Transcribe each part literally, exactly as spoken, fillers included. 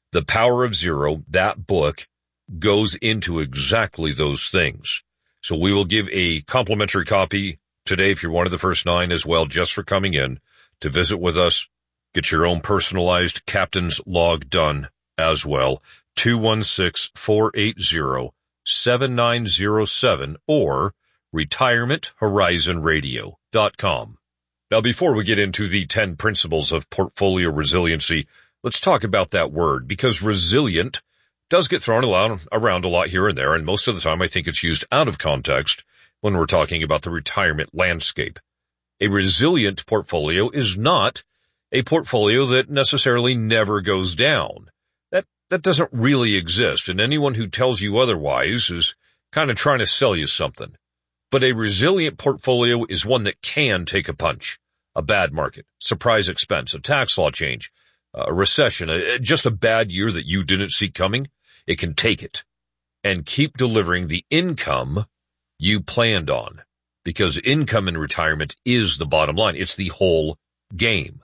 The Power of Zero, that book, goes into exactly those things. So we will give a complimentary copy today if you're one of the first nine as well, just for coming in to visit with us. Get your own personalized captain's log done as well. two one six, four eight zero, seven nine zero seven or retirement horizon radio dot com. Now, before we get into the ten principles of portfolio resiliency, let's talk about that word, because resilient does get thrown around a lot here and there, and most of the time I think it's used out of context when we're talking about the retirement landscape. A resilient portfolio is not a portfolio that necessarily never goes down. That that doesn't really exist, and anyone who tells you otherwise is kind of trying to sell you something. But a resilient portfolio is one that can take a punch, a bad market, surprise expense, a tax law change, a recession, a, just a bad year that you didn't see coming. It can take it and keep delivering the income you planned on, because income in retirement is the bottom line. It's the whole game.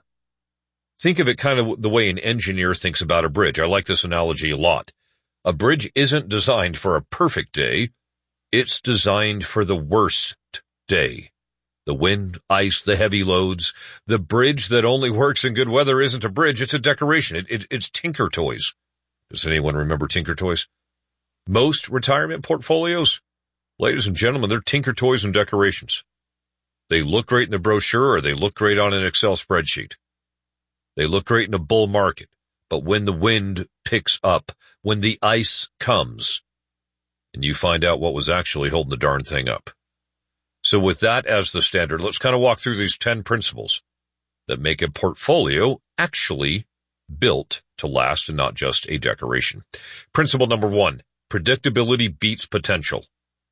Think of it kind of the way an engineer thinks about a bridge. I like this analogy a lot. A bridge isn't designed for a perfect day. It's designed for the worst day. The wind, ice, the heavy loads. The bridge that only works in good weather isn't a bridge. It's a decoration. It, it, it's Tinker Toys. Does anyone remember Tinker Toys? Most retirement portfolios, ladies and gentlemen, they're Tinker Toys and decorations. They look great in the brochure, or they look great on an Excel spreadsheet. They look great in a bull market. But when the wind picks up, when the ice comes, and you find out what was actually holding the darn thing up. So with that as the standard, let's kind of walk through these ten principles that make a portfolio actually built to last and not just a decoration. Principle number one, predictability beats potential.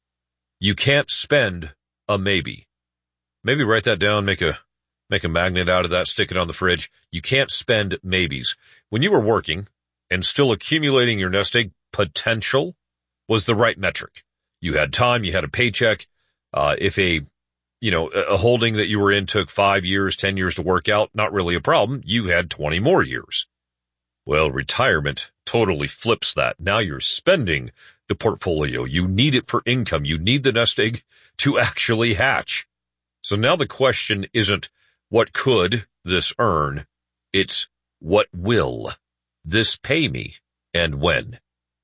You can't spend a maybe. Maybe write that down, make a make a magnet out of that, stick it on the fridge. You can't spend maybes. When you were working and still accumulating your nest egg, potential was the right metric. You had time, you had a paycheck. Uh, if a, you know, a holding that you were in took five years, ten years to work out, not really a problem. You had twenty more years. Well, retirement totally flips that. Now you're spending the portfolio. You need it for income. You need the nest egg to actually hatch. So now the question isn't what could this earn? It's what will this pay me and when?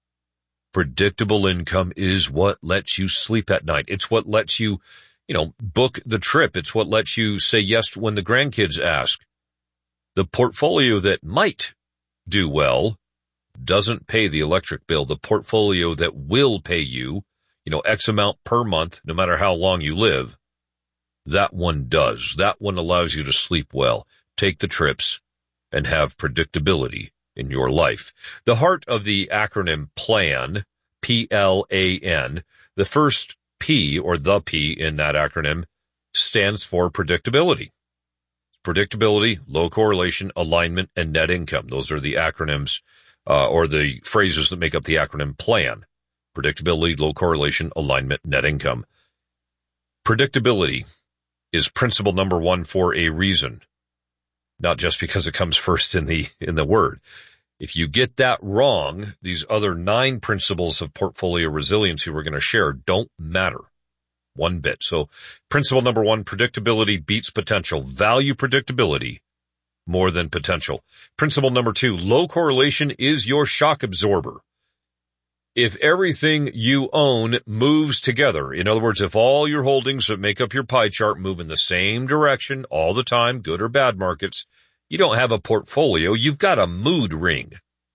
Predictable income is what lets you sleep at night. It's what lets you, you know, book the trip. It's what lets you say yes when the grandkids ask. The portfolio that might do well doesn't pay the electric bill. The portfolio that will pay you, you know, X amount per month, no matter how long you live, that one does. That one allows you to sleep well, take the trips, and have predictability in your life. The heart of the acronym PLAN, P L A N, the first P, or the P in that acronym, stands for predictability. Predictability, low correlation, alignment, and net income. Those are the acronyms, uh, or the phrases that make up the acronym PLAN. Predictability, low correlation, alignment, net income. Predictability is principle number one for a reason, not just because it comes first in the in the word. If you get that wrong, these other nine principles of portfolio resiliency we're going to share don't matter one bit. So principle number one, predictability beats potential. Value predictability more than potential. Principle number two, low correlation is your shock absorber. If everything you own moves together, in other words, if all your holdings that make up your pie chart move in the same direction all the time, good or bad markets, you don't have a portfolio, you've got a mood ring.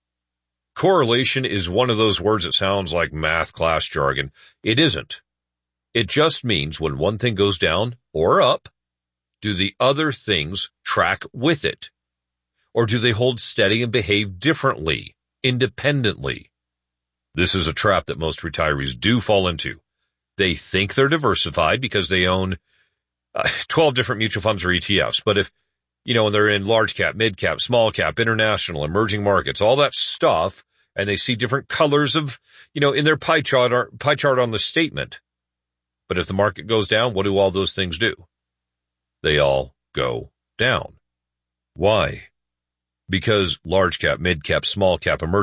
Correlation is one of those words that sounds like math class jargon. It isn't. It just means when one thing goes down or up, do the other things track with it? Or do they hold steady and behave differently, independently? This is a trap that most retirees do fall into. They think they're diversified because they own uh, twelve different mutual funds or E T Fs. But if, you know, when they're in large cap, mid cap, small cap, international, emerging markets, all that stuff, and they see different colors of, you know, in their pie chart, or pie chart on the statement. But if the market goes down, what do all those things do? They all go down. Why? Because large cap, mid cap, small cap, emerging